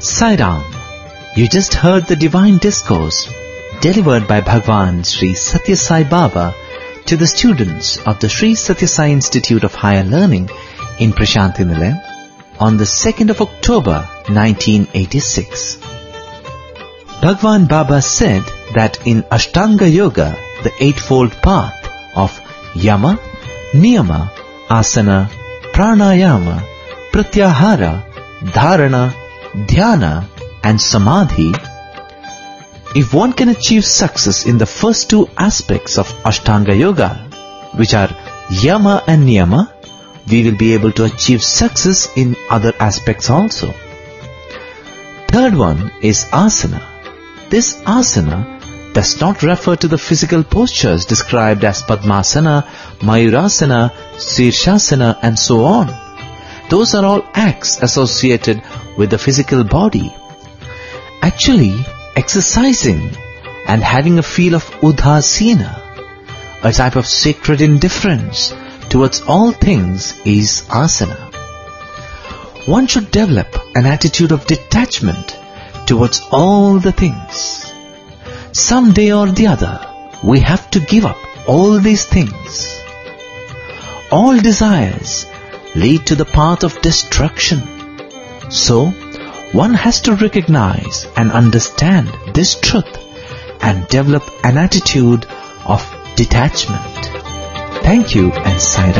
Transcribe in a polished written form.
Sai Ram. You just heard the divine discourse delivered by Bhagwan Sri Satya Sai Baba to the students of the Sri Satya Sai Institute of Higher Learning in Prashanthi Nilayam on the 2nd of October 1986. Bhagwan Baba said that in Ashtanga Yoga, the eightfold path of Yama, Niyama, Asana, Pranayama, Pratyahara, Dharana, Dhyana and Samadhi, if one can achieve success in the first two aspects of Ashtanga Yoga, which are Yama and Niyama, we will be able to achieve success in other aspects also. Third one is Asana. This asana does not refer to the physical postures described as Padmasana, Mayurasana, Shirshasana and so on. Those are all acts associated with the physical body. Actually, exercising and having a feel of Udhasina, a type of sacred indifference towards all things, is asana. One should develop an attitude of detachment towards all the things. Someday or the other, we have to give up all these things. All desires lead to the path of destruction. So, one has to recognize and understand this truth and develop an attitude of detachment. Thank you and Sai Ram.